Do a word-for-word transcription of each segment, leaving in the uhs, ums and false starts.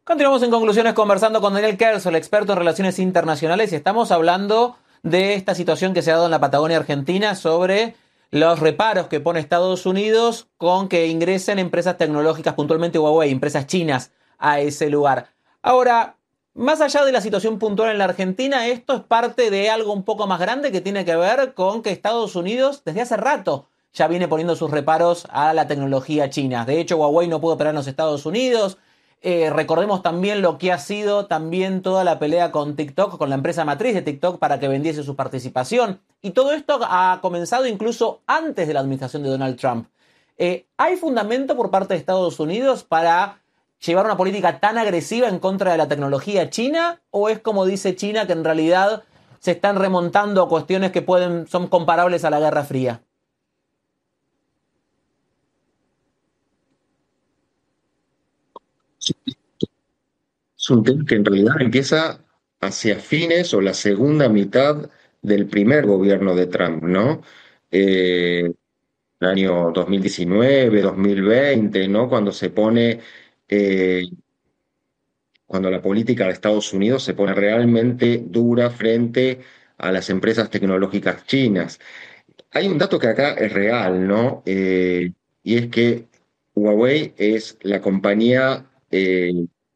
Continuamos en conclusiones conversando con Daniel Kersel, experto en relaciones internacionales, y estamos hablando de esta situación que se ha dado en la Patagonia Argentina sobre los reparos que pone Estados Unidos con que ingresen empresas tecnológicas, puntualmente Huawei, empresas chinas, a ese lugar. Ahora, más allá de la situación puntual en la Argentina, esto es parte de algo un poco más grande que tiene que ver con que Estados Unidos desde hace rato ya viene poniendo sus reparos a la tecnología china. De hecho, Huawei no pudo operar en los Estados Unidos. Eh, recordemos también lo que ha sido también toda la pelea con TikTok, con la empresa matriz de TikTok para que vendiese su participación. Y todo esto ha comenzado incluso antes de la administración de Donald Trump. Eh, ¿Hay fundamento por parte de Estados Unidos para llevar una política tan agresiva en contra de la tecnología china? ¿O es como dice China, que en realidad se están remontando a cuestiones que pueden, son comparables a la Guerra Fría? Es un tema que en realidad empieza hacia fines o la segunda mitad del primer gobierno de Trump, ¿no? Eh, el año dos mil diecinueve, dos mil veinte, ¿no? Cuando se pone, eh, cuando la política de Estados Unidos se pone realmente dura frente a las empresas tecnológicas chinas. Hay un dato que acá es real, ¿no? Eh, y es que Huawei es la compañía eh,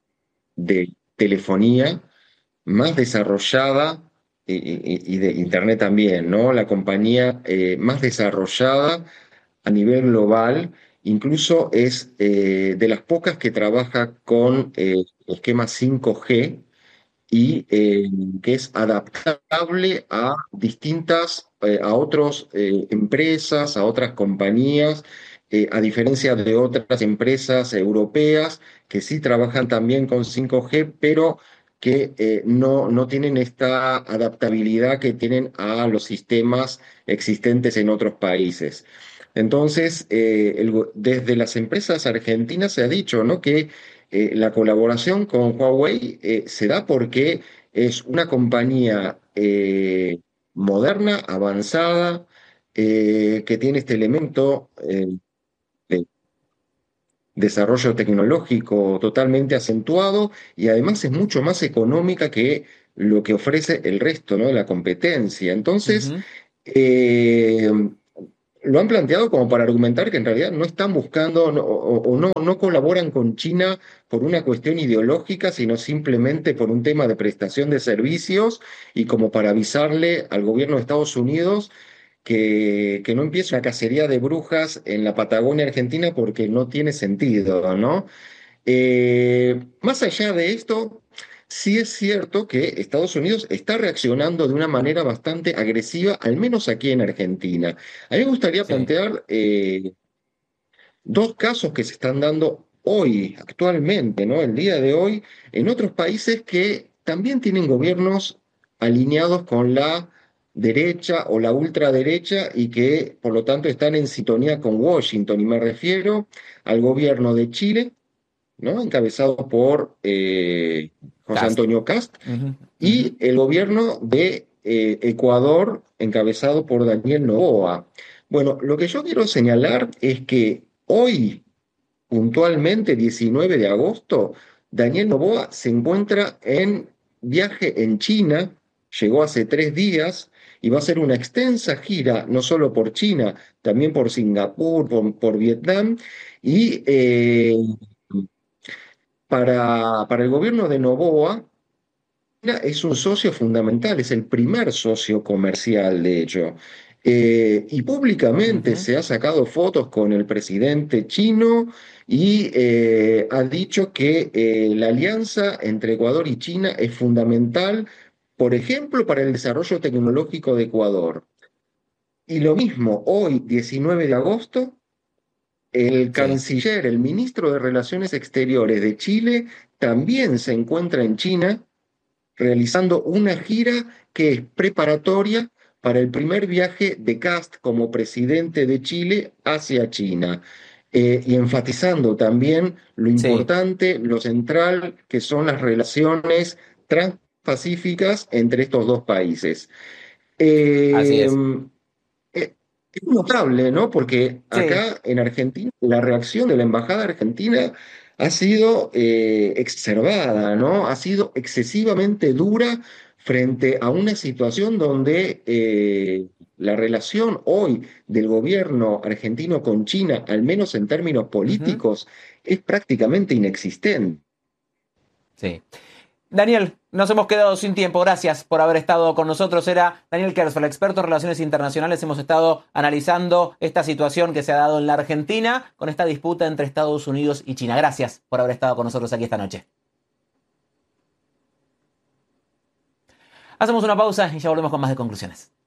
de telefonía más desarrollada y, y- y de Internet también, ¿no? La compañía eh, más desarrollada a nivel global, incluso es eh, de las pocas que trabaja con eh, esquema cinco G y eh, que es adaptable a distintas, eh, a otras empresas, a otras compañías, eh, a diferencia de otras empresas europeas que sí trabajan también con cinco G, pero que eh, no, no tienen esta adaptabilidad que tienen a los sistemas existentes en otros países. Entonces, eh, el go- desde las empresas argentinas se ha dicho, ¿no?, que eh, la colaboración con Huawei eh, se da porque es una compañía eh, moderna, avanzada, eh, que tiene este elemento eh, de desarrollo tecnológico totalmente acentuado y además es mucho más económica que lo que ofrece el resto, ¿no?, de la competencia. Entonces, Ujú. eh, lo han planteado como para argumentar que en realidad no están buscando no- o, o no, no colaboran con China por una cuestión ideológica, sino simplemente por un tema de prestación de servicios y como para avisarle al gobierno de Estados Unidos que, que no empiece una cacería de brujas en la Patagonia Argentina porque no tiene sentido, ¿no? Eh, más allá de esto, sí es cierto que Estados Unidos está reaccionando de una manera bastante agresiva, al menos aquí en Argentina. A mí me gustaría Sí. plantear eh, dos casos que se están dando hoy, actualmente, ¿no? El día de hoy, en otros países que también tienen gobiernos alineados con la derecha o la ultraderecha y que por lo tanto están en sintonía con Washington. Y me refiero al gobierno de Chile, ¿no?, encabezado por eh, José Cast. Antonio Cast, Ujú, ujú. y el gobierno de eh, Ecuador, encabezado por Daniel Noboa. Bueno, lo que yo quiero señalar es que hoy, puntualmente, diecinueve de agosto, Daniel Noboa se encuentra en viaje en China, llegó hace tres días y va a hacer una extensa gira, no solo por China, también por Singapur, por, por Vietnam, y eh, para, para el gobierno de Noboa, China es un socio fundamental, es el primer socio comercial, de hecho. Eh, y públicamente Ujú. se ha sacado fotos con el presidente chino y eh, ha dicho que eh, la alianza entre Ecuador y China es fundamental, por ejemplo, para el desarrollo tecnológico de Ecuador. Y lo mismo, hoy, diecinueve de agosto, el Sí. canciller, el ministro de Relaciones Exteriores de Chile, también se encuentra en China realizando una gira que es preparatoria para el primer viaje de Cast como presidente de Chile hacia China. Eh, y enfatizando también lo Sí. importante, lo central que son las relaciones transpacíficas entre estos dos países. Así Eh, es. eh, es notable, ¿no? Porque Sí. acá en Argentina, la reacción de la embajada argentina ha sido eh, exacerbada, ¿no? Ha sido excesivamente dura frente a una situación donde eh, la relación hoy del gobierno argentino con China, al menos en términos Ujú. políticos, es prácticamente inexistente. Sí. Daniel, nos hemos quedado sin tiempo. Gracias por haber estado con nosotros. Era Daniel Kersel, experto en relaciones internacionales. Hemos estado analizando esta situación que se ha dado en la Argentina con esta disputa entre Estados Unidos y China. Gracias por haber estado con nosotros aquí esta noche. Hacemos una pausa y ya volvemos con más de conclusiones.